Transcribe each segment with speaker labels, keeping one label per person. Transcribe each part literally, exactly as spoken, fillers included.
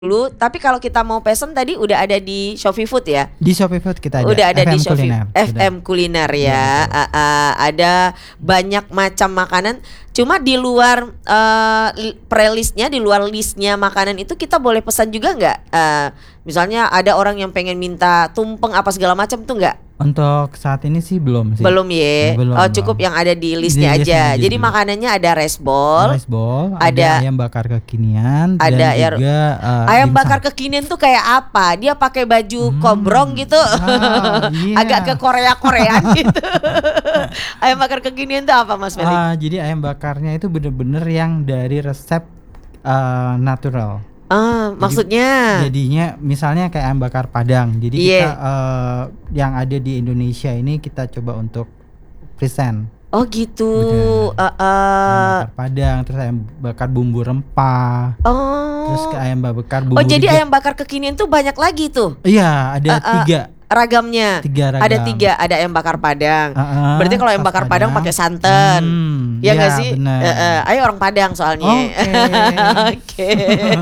Speaker 1: Dulu, tapi kalau kita mau pesen tadi udah ada di Shopee Food ya?
Speaker 2: Di Shopee Food kita ada.
Speaker 1: Udah ada
Speaker 2: F M
Speaker 1: di Shopee
Speaker 2: Kuliner.
Speaker 1: F M Kuliner ya.
Speaker 2: Betul.
Speaker 1: Uh, uh, ada banyak macam makanan. Cuma di luar uh, playlistnya, di luar listnya makanan itu kita boleh pesan juga nggak? Uh, misalnya ada orang yang pengen minta tumpeng apa segala macam tuh nggak?
Speaker 2: Untuk saat ini sih belum sih.
Speaker 1: Belum ya.
Speaker 2: Belum,
Speaker 1: oh,
Speaker 2: belum.
Speaker 1: cukup yang ada di listnya
Speaker 2: Di
Speaker 1: aja.
Speaker 2: listnya aja
Speaker 1: Jadi
Speaker 2: dulu.
Speaker 1: makanannya ada rice ball,
Speaker 2: Rice ball,
Speaker 1: ada-
Speaker 2: ada ayam bakar kekinian,
Speaker 1: ada
Speaker 2: dan
Speaker 1: air-
Speaker 2: juga uh,
Speaker 1: ayam
Speaker 2: dimsum.
Speaker 1: bakar kekinian tuh kayak apa? Dia pakai baju
Speaker 2: Hmm.
Speaker 1: kobrong gitu.
Speaker 2: Ah, iya.
Speaker 1: Agak ke Korea-Koreaan gitu. Ayam bakar kekinian tuh apa Mas Felix?
Speaker 2: Ah, jadi ayam bakarnya itu bener-bener yang dari resep uh, natural.
Speaker 1: Ah, maksudnya
Speaker 2: Jadinya misalnya kayak ayam bakar Padang. Jadi
Speaker 1: Iya.
Speaker 2: kita uh, yang ada di Indonesia ini kita coba untuk present.
Speaker 1: oh gitu.
Speaker 2: Bener.
Speaker 1: Uh,
Speaker 2: Ayam
Speaker 1: uh,
Speaker 2: bakar Padang, terus ayam bakar bumbu rempah, terus
Speaker 1: oh.
Speaker 2: ke ayam bakar bumbu
Speaker 1: Oh, jadi
Speaker 2: rujak.
Speaker 1: ayam bakar kekinian tuh banyak lagi tuh.
Speaker 2: Iya, ada
Speaker 1: Ah, ah.
Speaker 2: tiga.
Speaker 1: Ragamnya.
Speaker 2: Tiga ragam.
Speaker 1: Ada tiga, ada ayam bakar Padang.
Speaker 2: Ah, ah,
Speaker 1: Berarti kalau ayam
Speaker 2: khas
Speaker 1: bakar Padang pakai santan.
Speaker 2: Hmm,
Speaker 1: Ya nggak
Speaker 2: iya,
Speaker 1: sih?
Speaker 2: bener.
Speaker 1: Eh, eh, ayo orang Padang soalnya.
Speaker 2: Oke.
Speaker 1: Oke.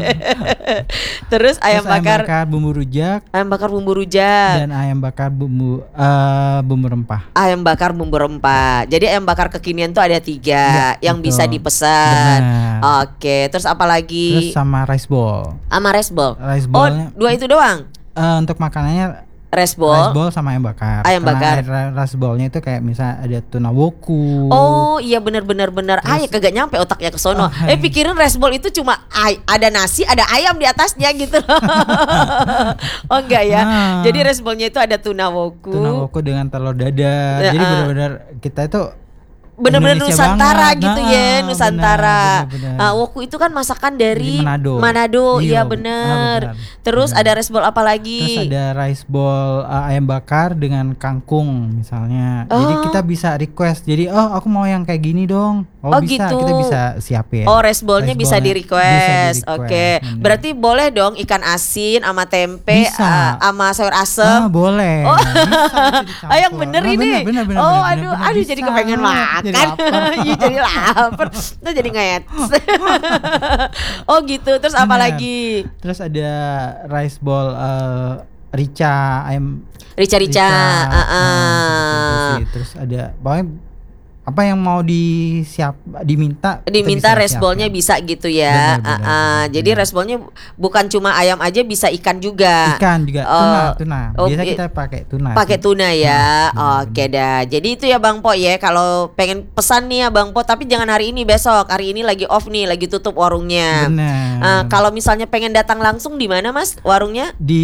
Speaker 1: Terus ayam
Speaker 2: Terus
Speaker 1: bakar,
Speaker 2: bumbu rujak
Speaker 1: ayam bakar bumbu rujak,
Speaker 2: dan ayam bakar bumbu eh, bumbu rempah.
Speaker 1: ayam bakar bumbu rempah. Jadi ayam bakar kekinian tuh ada tiga
Speaker 2: Ya,
Speaker 1: yang
Speaker 2: betul.
Speaker 1: bisa dipesan.
Speaker 2: Benar.
Speaker 1: Oke. Terus apa lagi?
Speaker 2: Terus sama rice ball.
Speaker 1: Sama rice ball.
Speaker 2: Rice
Speaker 1: Oh,
Speaker 2: ballnya
Speaker 1: dua itu doang.
Speaker 2: eh, untuk makanannya
Speaker 1: Rice
Speaker 2: rice
Speaker 1: ball.
Speaker 2: ball sama ayam bakar.
Speaker 1: Ayam
Speaker 2: Karena
Speaker 1: bakar.
Speaker 2: air- rice ballnya itu kayak misalnya ada tuna woku.
Speaker 1: Oh iya benar-benar benar. Ah ya kagak nyampe otaknya ke sono.
Speaker 2: Oh,
Speaker 1: eh
Speaker 2: hai.
Speaker 1: pikirin rice ball itu cuma ay- ada nasi, ada ayam di atasnya gitu. Oh enggak ya.
Speaker 2: Ah.
Speaker 1: Jadi rice ballnya itu ada tuna woku.
Speaker 2: Tuna woku dengan telur dadar.
Speaker 1: Ya,
Speaker 2: Jadi
Speaker 1: ah.
Speaker 2: benar-benar kita itu
Speaker 1: Bener-bener
Speaker 2: Indonesia
Speaker 1: Nusantara
Speaker 2: banget.
Speaker 1: gitu
Speaker 2: Nah,
Speaker 1: ya, Nusantara.
Speaker 2: benar, benar, benar.
Speaker 1: Ah, woku itu kan masakan dari
Speaker 2: Dari Manado.
Speaker 1: Manado, iya
Speaker 2: Iya,
Speaker 1: bener.
Speaker 2: ah, benar,
Speaker 1: Terus
Speaker 2: benar.
Speaker 1: ada rice ball apa lagi?
Speaker 2: Terus ada rice ball uh, ayam bakar dengan kangkung misalnya. Jadi
Speaker 1: Oh.
Speaker 2: kita bisa request. Jadi oh aku mau yang kayak gini dong. Oh,
Speaker 1: Oh,
Speaker 2: bisa,
Speaker 1: gitu.
Speaker 2: kita bisa siapin.
Speaker 1: Oh, rice ballnya
Speaker 2: Rice
Speaker 1: bisa di
Speaker 2: ballnya
Speaker 1: request.
Speaker 2: bisa di-request,
Speaker 1: Oke.
Speaker 2: bener.
Speaker 1: Berarti boleh dong ikan asin sama tempe
Speaker 2: Bisa.
Speaker 1: ah, sama sayur asem.
Speaker 2: Ah, boleh.
Speaker 1: Oh.
Speaker 2: Bisa, bisa dicampur.
Speaker 1: Ah, yang bener
Speaker 2: Ah,
Speaker 1: ini.
Speaker 2: bener, bener,
Speaker 1: oh,
Speaker 2: bener,
Speaker 1: aduh,
Speaker 2: bener,
Speaker 1: aduh
Speaker 2: bisa.
Speaker 1: jadi kepengen
Speaker 2: Jadi
Speaker 1: makan.
Speaker 2: lapar.
Speaker 1: Iya, jadi lapar. Tuh jadi ngets. Oh, gitu. Terus apa
Speaker 2: Bener.
Speaker 1: lagi?
Speaker 2: Terus ada rice ball uh, rica ayam
Speaker 1: Rica-rica.
Speaker 2: rica.
Speaker 1: ah,
Speaker 2: Nah,
Speaker 1: ah.
Speaker 2: seperti itu sih. Terus ada pokoknya apa yang mau disiap diminta kita
Speaker 1: Diminta
Speaker 2: bisa
Speaker 1: rice ballnya
Speaker 2: siapin.
Speaker 1: bisa gitu ya.
Speaker 2: Benar, benar,
Speaker 1: Ah, ah.
Speaker 2: benar,
Speaker 1: Jadi
Speaker 2: benar.
Speaker 1: rice ballnya bukan cuma ayam aja, bisa ikan juga.
Speaker 2: Ikan juga
Speaker 1: Oh.
Speaker 2: tuna tuna.
Speaker 1: Oh,
Speaker 2: Biasa
Speaker 1: i-
Speaker 2: kita pakai tuna.
Speaker 1: Pakai
Speaker 2: sih.
Speaker 1: tuna ya.
Speaker 2: Hmm,
Speaker 1: Oke dah. Jadi itu ya Bang Po ya. Kalau pengen pesan nih ya Bang Po, tapi jangan hari ini, besok. Hari ini lagi off nih, lagi tutup warungnya.
Speaker 2: Benar.
Speaker 1: Ah, kalau misalnya pengen datang langsung di mana Mas warungnya?
Speaker 2: Di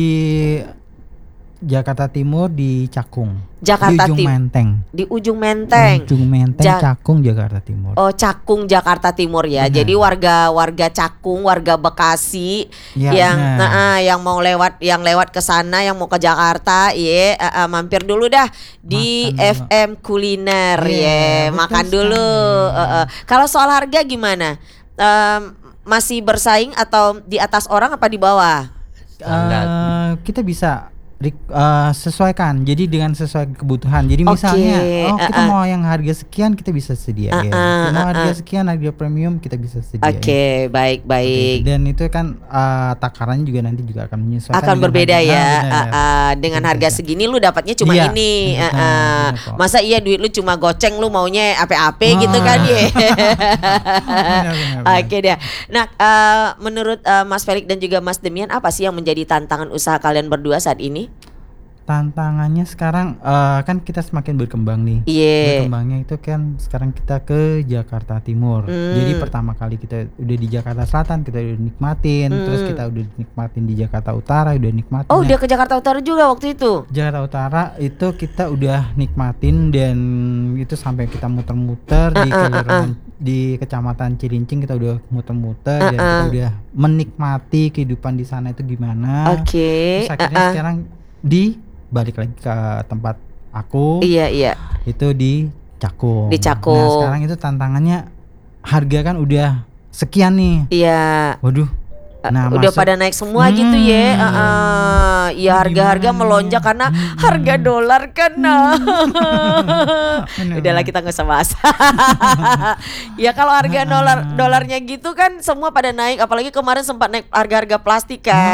Speaker 2: Jakarta Timur di Cakung.
Speaker 1: Jakarta
Speaker 2: di ujung
Speaker 1: Tim-
Speaker 2: Menteng.
Speaker 1: Di ujung Menteng.
Speaker 2: Ujung Menteng
Speaker 1: Ja-
Speaker 2: Cakung Jakarta Timur.
Speaker 1: Oh, Cakung Jakarta Timur ya.
Speaker 2: Benar.
Speaker 1: Jadi warga-warga Cakung, warga Bekasi
Speaker 2: Ya,
Speaker 1: yang
Speaker 2: benar.
Speaker 1: nah, ah, yang mau lewat yang lewat ke sana, yang mau ke Jakarta, iya, ah, ah, mampir dulu dah di
Speaker 2: Makan
Speaker 1: F M Kuliner ya.
Speaker 2: Iya, betul
Speaker 1: Makan dulu.
Speaker 2: sekali.
Speaker 1: Eh, eh. Kalau soal harga gimana? Em, masih bersaing atau di atas orang apa di bawah?
Speaker 2: Eh, kita bisa ri- eh, sesuaikan. Jadi dengan sesuai kebutuhan. Jadi
Speaker 1: Oke,
Speaker 2: misalnya, oh kita
Speaker 1: uh-uh.
Speaker 2: mau yang harga sekian kita bisa sediain.
Speaker 1: Uh-uh,
Speaker 2: Mau
Speaker 1: uh-uh.
Speaker 2: harga sekian harga premium kita bisa sediain.
Speaker 1: Oke, baik
Speaker 2: Seperti itu.
Speaker 1: baik.
Speaker 2: Dan itu kan eh, takarannya juga nanti juga akan menyesuaikan.
Speaker 1: Akan
Speaker 2: dengan
Speaker 1: berbeda
Speaker 2: harga.
Speaker 1: ya.
Speaker 2: Ah, benar,
Speaker 1: Ah,
Speaker 2: benar.
Speaker 1: ah, dengan
Speaker 2: Betul,
Speaker 1: harga
Speaker 2: betul.
Speaker 1: segini lu dapatnya cuma
Speaker 2: Iya.
Speaker 1: ini.
Speaker 2: Iya,
Speaker 1: Ah,
Speaker 2: benar,
Speaker 1: ah.
Speaker 2: benar kok.
Speaker 1: Masa iya duit lu cuma goceng, lu maunya ape-ape
Speaker 2: Ah.
Speaker 1: gitu kan ya.
Speaker 2: Benar, benar, benar.
Speaker 1: Oke deh. Nah, eh, menurut eh, Mas Felix dan juga Mas Demian, apa sih yang menjadi tantangan usaha kalian berdua saat ini?
Speaker 2: Tantangannya sekarang eh, kan kita semakin berkembang nih.
Speaker 1: Iya.
Speaker 2: Berkembangnya itu kan sekarang kita ke Jakarta Timur.
Speaker 1: Hmm.
Speaker 2: Jadi pertama kali kita udah di Jakarta Selatan kita udah nikmatin,
Speaker 1: Hmm.
Speaker 2: terus kita udah nikmatin di Jakarta Utara udah nikmatin.
Speaker 1: Oh,
Speaker 2: Nah,
Speaker 1: udah ke Jakarta Utara juga waktu itu.
Speaker 2: Jakarta Utara itu kita udah nikmatin dan itu sampai kita muter-muter di
Speaker 1: Ah, ah, ah,
Speaker 2: kelurahan di Kecamatan Cilincing kita udah muter-muter
Speaker 1: Ah,
Speaker 2: dan
Speaker 1: ah.
Speaker 2: kita udah menikmati kehidupan di sana itu gimana.
Speaker 1: Oke.
Speaker 2: Terus akhirnya
Speaker 1: ah, ah.
Speaker 2: sekarang di balik lagi ke tempat aku
Speaker 1: Iya, iya.
Speaker 2: itu di Cakung.
Speaker 1: Di Cakung.
Speaker 2: Nah sekarang itu tantangannya harga kan udah sekian nih.
Speaker 1: Iya.
Speaker 2: Waduh, Nah,
Speaker 1: udah
Speaker 2: masuk-
Speaker 1: pada naik semua
Speaker 2: Hmm.
Speaker 1: gitu ya. Heeh. Ya harga-harga
Speaker 2: Gimana
Speaker 1: melonjak
Speaker 2: nih?
Speaker 1: karena harga dolar kan. Nah.
Speaker 2: Bener,
Speaker 1: Udahlah
Speaker 2: bener.
Speaker 1: kita nggak usah bahas. Ya kalau harga dolar dolarnya gitu kan semua pada naik, apalagi kemarin sempat naik harga-harga plastik kan.